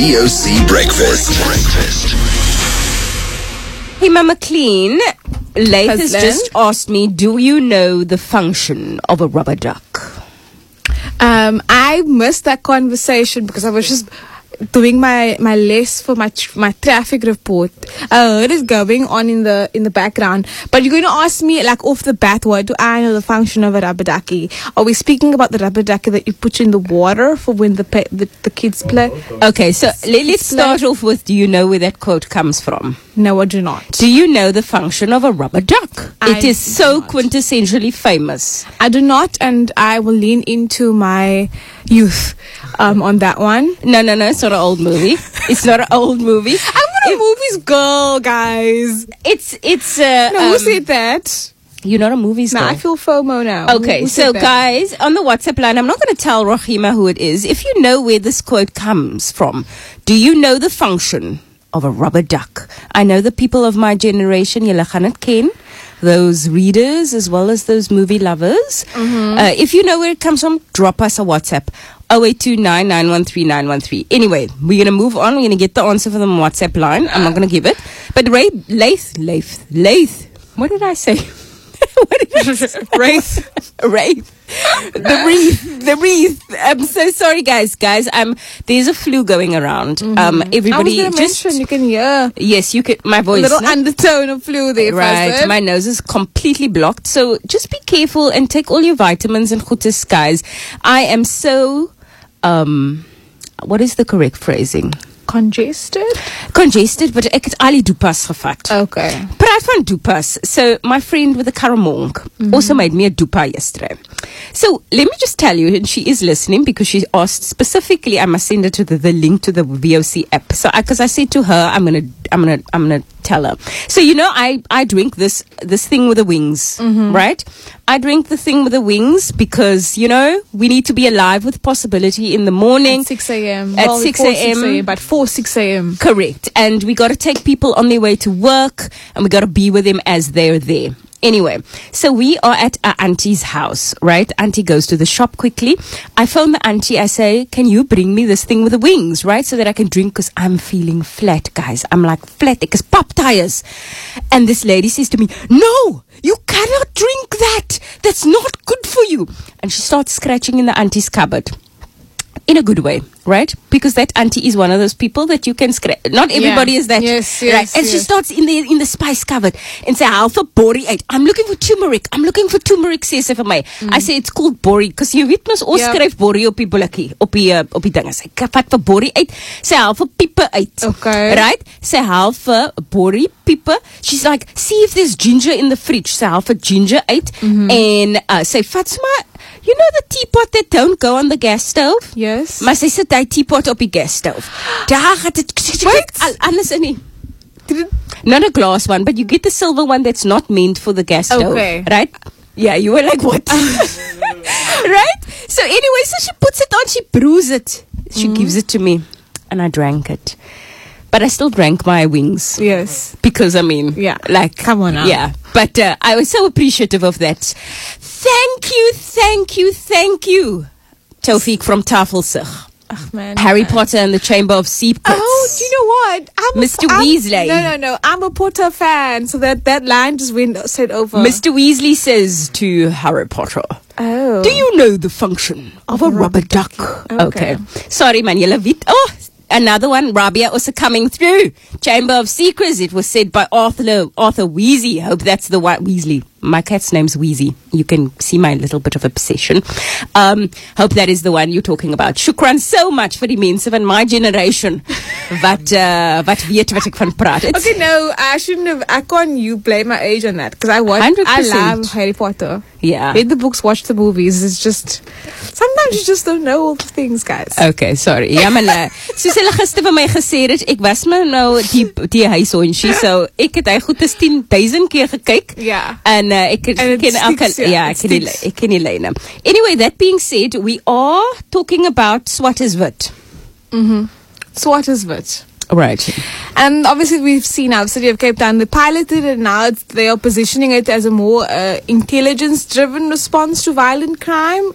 EOC Breakfast. Hey, Mama Clean. Laith has just asked me, do you know the function of a rubber duck? I missed that conversation because I was just doing my list for my traffic report. I heard it going on in the background. But you're going to ask me, like, off the bat, what do I know the function of a rubber ducky? Are we speaking about the rubber ducky that you put in the water for when the kids play? Okay, so let's start off with, do you know where that quote comes from? No, I do not. Do you know the function of a rubber duck? It is so quintessentially famous. I do not, and I will lean into my youth on that one. No, it's not an old movie. It's not an old movie. I'm not a movies girl, guys. It's No, who said that? You're not a movies girl. I feel FOMO now. Okay, so guys, on the WhatsApp line, I'm not going to tell Rahima who it is. If you know where this quote comes from, do you know the function of a rubber duck? I know the people of my generation, julle gaan het ken, those readers as well as those movie lovers. If you know where it comes from, drop us a WhatsApp. 0829913913. Anyway, we're going to move on. We're going to get the answer from the WhatsApp line. I'm not going to give it. But Laith. What did I say? Wraith. The wreath. I'm so sorry, guys. There's a flu going around. Everybody I was just mention, you can hear. Yes, you can. My voice. A little undertone of flu there. Right. My nose is completely blocked. So just be careful and take all your vitamins and goodies, guys. I am so. What is the correct phrasing? Congested, but ek het al die doepas gevat. Okay. Praat van doepas. So my friend with the karamonk also made me a doepa yesterday. So let me just tell you, and she is listening because she asked specifically, I must send her to the link to the VOC app. So because I said to her, I'm gonna tell her. So I drink this thing with the wings, right? I drink the thing with the wings because we need to be alive with possibility in the morning at 6 a.m. At 6 a.m. But 6 a.m. Correct. And we got to take people on their way to work, and we got to be with them as they're there. Anyway, so we are at our auntie's house, right? Auntie goes to the shop quickly. I phone the auntie. I say, can you bring me this thing with the wings, right? So that I can drink, because I'm feeling flat, guys. I'm like flat because pop tires. And this lady says to me, no, you cannot drink that. That's not good for you. And she starts scratching in the auntie's cupboard. In a good way, right? Because that auntie is one of those people that you can scratch. Not everybody is that. Yes, right? And she starts in the spice cupboard and say, "Alpha bori uit. I'm looking for turmeric. Says sy vir my. I say it's called bori because you weet mos ons skryf bori op die bulletjie, op die ding. Sy vat vir bori uit. Sy haal vir piepe uit. Okay. Right? Sy haal vir bori piepe. She's like, see if there's ginger in the fridge. Sy haal vir ginger uit en sy vat sommer. You know the teapot that don't go on the gas stove? Yes. Maar sy sit die teapot op die gas stove. Daar gaat het anders in nie. Not a glass one, but you get the silver one that's not meant for the gas stove. Okay. Right? Yeah, you were like, what? Right? So anyway, so she puts it on, she brews it. She gives it to me. And I drank it. But I still drank my wings. Yes. Because, like... Come on now. Yeah. But I was so appreciative of that. Thank you. Tawfiq from Tafelsig. Oh, man. Harry Potter and the Chamber of Secrets. Oh, do you know what? Mr. Weasley. No. I'm a Potter fan. So that line just went straight over. Mr. Weasley says to Harry Potter, oh, do you know the function of a rubber duck? Okay. Sorry, man. Julle weet. Oh, another one, Rabia also coming through. Chamber of Secrets. It was said by Arthur Weasley. Hope that's the one. Weasley. My cat's name's Wheezy. You can see my little bit of obsession. Hope that is the one you're talking about. Shukran so much for die mense van my generation. Wat weet wat ek van praat. Okay, no, I shouldn't have. I can't you blame my age on that because I love Harry Potter. Yeah. Read the books, watch the movies. It's just sometimes you just don't know all the things, guys. Okay, sorry. Ja, maar soos hulle gister vir my gesê het, ek was maar nou die huishondjie, so ek het hy goed as 10,000 keer gekyk. Yeah. En ek ken die lyne. Anyway, that being said, we are talking about Swartesvit. Swartesvit. Right. And obviously we've seen our City of Cape Town, they piloted it and now they are positioning it as a more intelligence-driven response to violent crime.